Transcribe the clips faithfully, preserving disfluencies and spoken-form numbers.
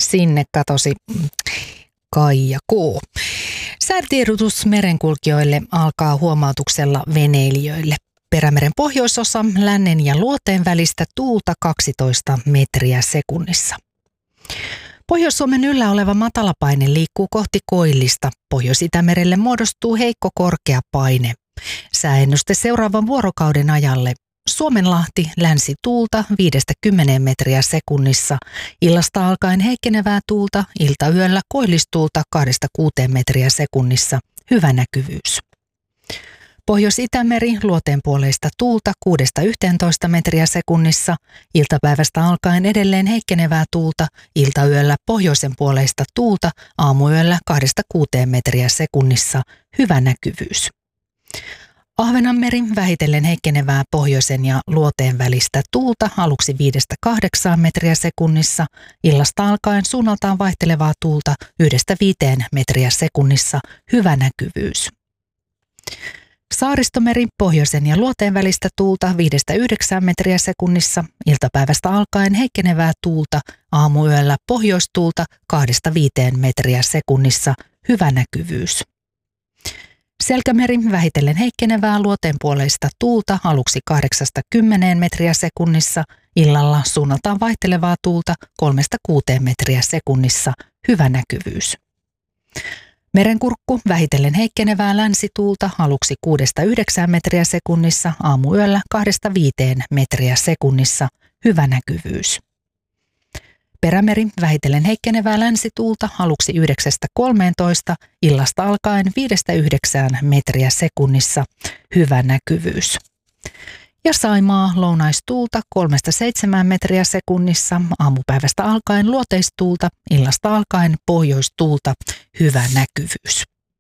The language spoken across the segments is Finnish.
Sinne katosi Kaija K. Säätiedotus merenkulkijoille alkaa huomautuksella veneilijöille. Perämeren pohjoisosa lännen ja luoteen välistä tuulta kaksitoista metriä sekunnissa. Pohjois-Suomen yllä oleva matalapaine liikkuu kohti koillista. Pohjois-Itämerelle muodostuu heikko korkea paine. Sääennuste seuraavan vuorokauden ajalle. Suomenlahti länsituulta viidestä kymmeneen metriä sekunnissa. Illasta alkaen heikkenevää tuulta, iltayöllä koillistuulta kahdesta kuuteen metriä sekunnissa. Hyvä näkyvyys. Pohjois-Itämeri luoteen puoleista tuulta kuudesta yhteentoista metriä sekunnissa. Iltapäivästä alkaen edelleen heikkenevää tuulta, iltayöllä pohjoisen puoleista tuulta, aamuyöllä kahdesta kuuteen metriä sekunnissa. Hyvä näkyvyys. Ahvenanmeri vähitellen heikkenevää pohjoisen ja luoteen välistä tuulta aluksi viidestä kahdeksaan metriä sekunnissa. Illasta alkaen suunnaltaan vaihtelevaa tuulta yhdestä viiteen metriä sekunnissa. Hyvä näkyvyys. Saaristomeri pohjoisen ja luoteen välistä tuulta viidestä yhdeksään metriä sekunnissa. Iltapäivästä alkaen heikkenevää tuulta, aamuyöllä pohjoistuulta kahdesta viiteen metriä sekunnissa. Hyvä näkyvyys. Selkämeri vähitellen heikkenevää luoteenpuoleista tuulta aluksi kahdeksasta kymmeneen metriä sekunnissa. Illalla suunnaltaan vaihtelevaa tuulta kolmesta kuuteen metriä sekunnissa. Hyvä näkyvyys. Merenkurkku vähitellen heikkenevää länsituulta aluksi kuudesta yhdeksään metriä sekunnissa, aamuyöllä kahdesta viiteen metriä sekunnissa. Hyvä näkyvyys. Perämeri vähitellen heikkenevää länsituulta aluksi yhdeksästä kolmeentoista, illasta alkaen viidestä yhdeksään metriä sekunnissa. Hyvä näkyvyys. Ja Saimaa lounaistuulta kolmesta seitsemään metriä sekunnissa, aamupäivästä alkaen luoteistuulta, illasta alkaen pohjoistuulta. Hyvä näkyvyys.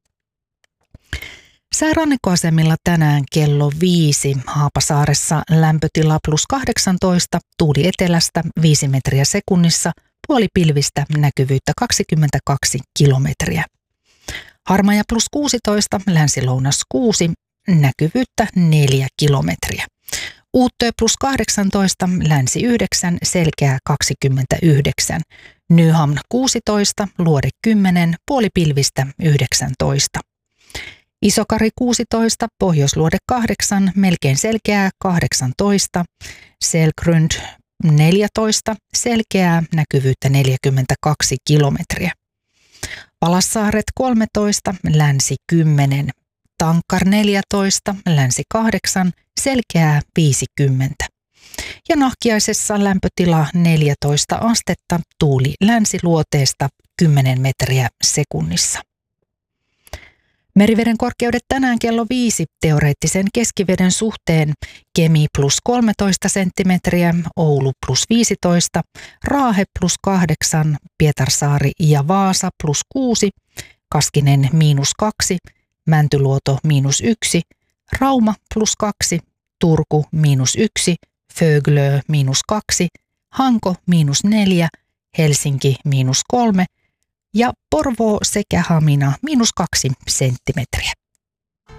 Säärannikkoasemilla tänään kello viisi. Haapasaaressa lämpötila plus kahdeksantoista, tuuli etelästä viisi metriä sekunnissa, puolipilvistä, näkyvyyttä kaksikymmentäkaksi kilometriä. Harmaja plus kuusitoista, länsi-lounas kuusi, näkyvyyttä neljä kilometriä. Uuttöö plus kahdeksantoista, länsi yhdeksän, selkeää kaksikymmentäyhdeksän. Nyhamn kuusitoista, luode kymmenen, puolipilvistä yhdeksäntoista. Isokari kuusitoista, pohjoisluode kahdeksan, melkein selkeää kahdeksantoista. Selkrund neljätoista, selkeää, näkyvyyttä neljäkymmentäkaksi kilometriä. Palassaaret kolmetoista, länsi kymmenen. Tankkar neljätoista, länsi kahdeksan, selkeää viisikymmentä. Ja Nahkiaisessa lämpötila neljätoista astetta, tuuli länsiluoteesta kymmenen metriä sekunnissa. Meriveden korkeudet tänään kello viisi teoreettisen keskiveden suhteen: Kemi plus kolmetoista senttimetriä, Oulu plus viisitoista, Raahe plus kahdeksan, Pietarsaari ja Vaasa plus kuusi, Kaskinen miinus kaksi, Mäntyluoto miinus yksi, Rauma plus kaksi, Turku miinus yksi, Föglö miinus kaksi, Hanko miinus neljä, Helsinki miinus kolme ja Porvoo sekä Hamina miinus kaksi senttimetriä.